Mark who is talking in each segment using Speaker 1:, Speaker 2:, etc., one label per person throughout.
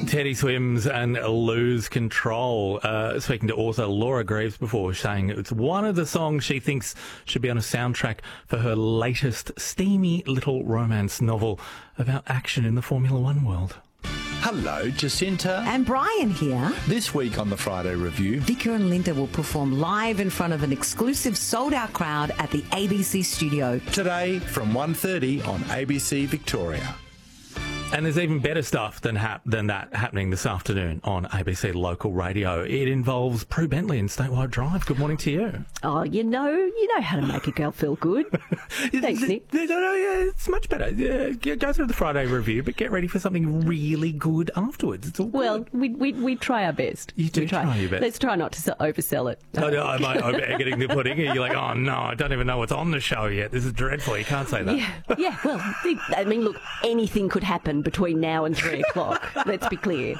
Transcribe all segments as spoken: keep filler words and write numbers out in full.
Speaker 1: Teddy Swims and Lose Control. Uh, speaking to author Laura Greaves before, saying it's one of the songs she thinks should be on a soundtrack for her latest steamy little romance novel about action in the Formula One world.
Speaker 2: Hello, Jacinta.
Speaker 3: And Brian here.
Speaker 2: This week on the Friday Review,
Speaker 3: Vicar and Linda will perform live in front of an exclusive sold-out crowd at the A B C studio.
Speaker 2: Today from one thirty on A B C Victoria.
Speaker 1: And there's even better stuff than hap- than that happening this afternoon on A B C Local Radio. It involves Prue Bentley and Statewide Drive. Good morning to you.
Speaker 4: Oh, you know, you know how to make a girl feel good. Thanks, Nick.
Speaker 1: No, no, no, yeah, it's much better. Yeah, go through the Friday Review, but get ready for something really good afterwards. It's all
Speaker 4: Well,
Speaker 1: good.
Speaker 4: we, we we try our best.
Speaker 1: You do
Speaker 4: we try.
Speaker 1: try your best.
Speaker 4: Let's try not to s- oversell it.
Speaker 1: No, no, am I over getting the pudding? You're like, oh no, I don't even know what's on the show yet. This is dreadful. You can't say that.
Speaker 4: Yeah, yeah. Well, I mean, look, anything could happen between now and three o'clock. Let's be clear.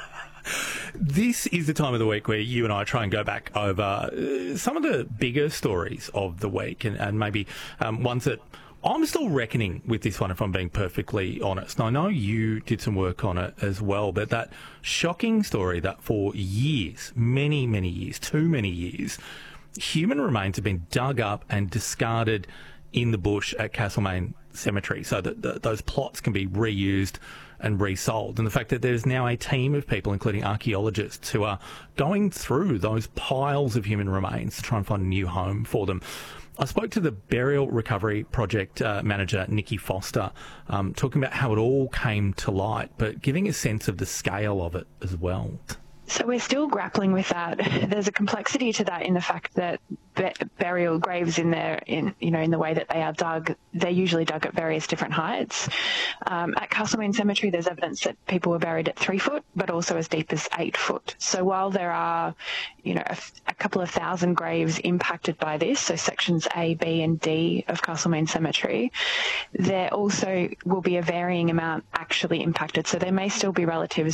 Speaker 1: This is the time of the week where you and I try and go back over uh, some of the bigger stories of the week and, and maybe um, ones that I'm still reckoning with this one, if I'm being perfectly honest. And I know you did some work on it as well, but that shocking story that for years, many, many years, too many years, human remains have been dug up and discarded in the bush at Castlemaine Cemetery so that the, those plots can be reused and resold. And the fact that there's now a team of people, including archaeologists, who are going through those piles of human remains to try and find a new home for them. I spoke to the Burial Recovery Project uh, manager, Nikki Foster, um, talking about how it all came to light, but giving a sense of the scale of it as well.
Speaker 5: So we're still grappling with that. There's a complexity to that in the fact that be- burial graves in their, in you know, in the way that they are dug, they're usually dug at various different heights. Um, at Castlemaine Cemetery, there's evidence that people were buried at three foot, but also as deep as eight foot. So while there are, you know, a, a couple of thousand graves impacted by this, so sections A, B, and D of Castlemaine Cemetery, there also will be a varying amount actually impacted. So there may still be relatives